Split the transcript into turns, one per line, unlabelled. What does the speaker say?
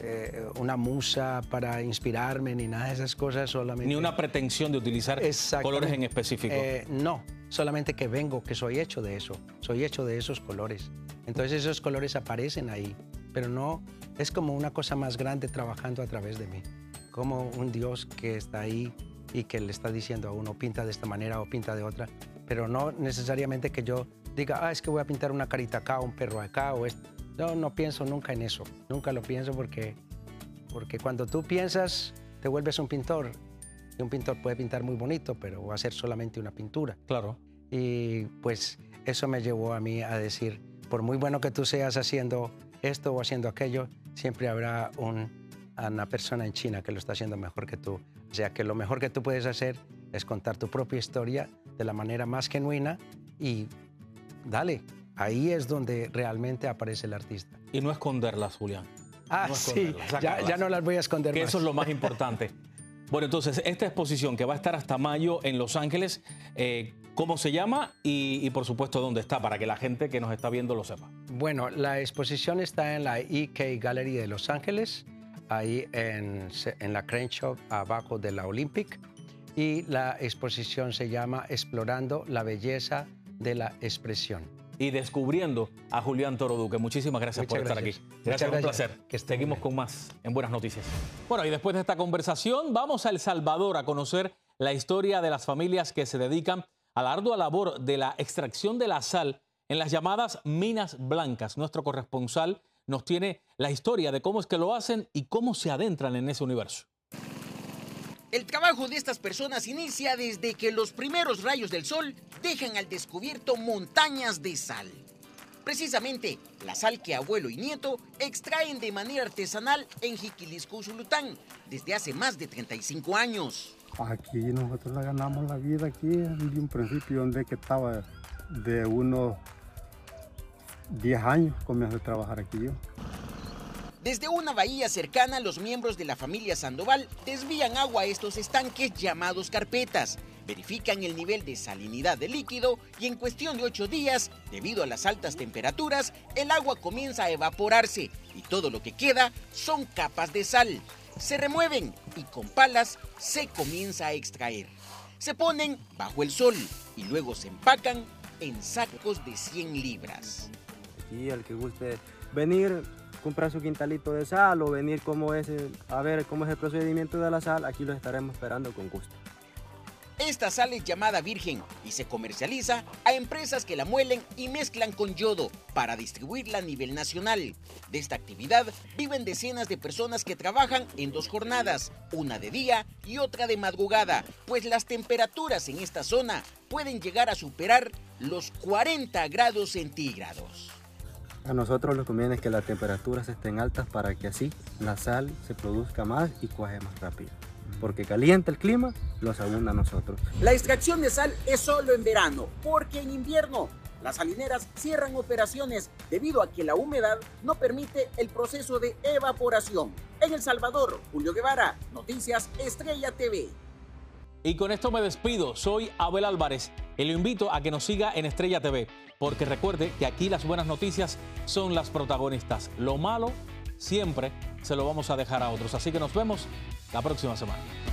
una musa para inspirarme ni nada de esas cosas, solamente...
Ni una pretensión de utilizar colores en específico.
No, solamente que vengo, que soy hecho de eso, soy hecho de esos colores. Entonces esos colores aparecen ahí, pero no, es como una cosa más grande trabajando a través de mí, como un Dios que está ahí y que le está diciendo a uno, pinta de esta manera o pinta de otra, pero no necesariamente que yo diga, es que voy a pintar una carita acá, un perro acá o esto. No pienso nunca en eso, nunca lo pienso porque cuando tú piensas te vuelves un pintor y un pintor puede pintar muy bonito, pero va a ser solamente una pintura.
Claro.
Y pues eso me llevó a mí a decir, por muy bueno que tú seas haciendo esto o haciendo aquello, siempre habrá una persona en China que lo está haciendo mejor que tú. O sea que lo mejor que tú puedes hacer es contar tu propia historia de la manera más genuina y dale. Ahí es donde realmente aparece el artista.
Y no esconderlas, Julián.
No esconderlas, sí, ya no las voy a esconder
que
más.
Eso es lo más importante. Bueno, entonces, esta exposición que va a estar hasta mayo en Los Ángeles, ¿cómo se llama? Y por supuesto, ¿dónde está? Para que la gente que nos está viendo lo sepa.
Bueno, la exposición está en la EK Gallery de Los Ángeles, ahí en la Crenshaw, abajo de la Olympic. Y la exposición se llama Explorando la belleza de la expresión.
Y descubriendo a Julián Toro Duque. Muchísimas gracias por estar aquí. Gracias, un placer. Seguimos con más en Buenas Noticias. Bueno, y después de esta conversación vamos a El Salvador a conocer la historia de las familias que se dedican a la ardua labor de la extracción de la sal en las llamadas minas blancas. Nuestro corresponsal nos tiene la historia de cómo es que lo hacen y cómo se adentran en ese universo.
El trabajo de estas personas inicia desde que los primeros rayos del sol dejan al descubierto montañas de sal. Precisamente, la sal que abuelo y nieto extraen de manera artesanal en Jiquilisco, Usulután, desde hace más de 35 años.
Aquí nosotros la ganamos la vida aquí, de un principio donde que estaba de unos 10 años comencé a trabajar aquí yo.
Desde una bahía cercana, los miembros de la familia Sandoval desvían agua a estos estanques llamados carpetas, verifican el nivel de salinidad del líquido y en cuestión de 8 días, debido a las altas temperaturas, el agua comienza a evaporarse y todo lo que queda son capas de sal. Se remueven y con palas se comienza a extraer. Se ponen bajo el sol y luego se empacan en sacos de 100 libras.
Aquí el que guste venir, comprar su quintalito de sal o venir a ver cómo es el procedimiento de la sal, aquí los estaremos esperando con gusto.
Esta sal es llamada virgen y se comercializa a empresas que la muelen y mezclan con yodo para distribuirla a nivel nacional. De esta actividad viven decenas de personas que trabajan en 2 jornadas, una de día y otra de madrugada, pues las temperaturas en esta zona pueden llegar a superar los 40 grados centígrados.
A nosotros lo que conviene es que las temperaturas estén altas para que así la sal se produzca más y cuaje más rápido. Porque calienta el clima, los abunda a nosotros.
La extracción de sal es solo en verano, porque en invierno las salineras cierran operaciones debido a que la humedad no permite el proceso de evaporación. En El Salvador, Julio Guevara, Noticias Estrella TV.
Y con esto me despido. Soy Abel Álvarez y lo invito a que nos siga en Estrella TV, porque recuerde que aquí las buenas noticias son las protagonistas. Lo malo siempre se lo vamos a dejar a otros. Así que nos vemos la próxima semana.